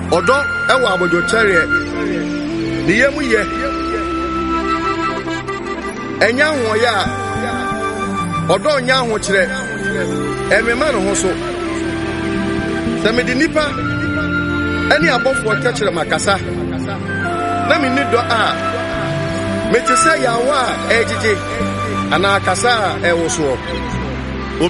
Odo ewa abojo chere ni yemu ye enya ho ya odo nya ho kire emema no ho so semedi nipa eni abofo kekere makasa na me ni do a metese yawa ejije ana akasa ewo so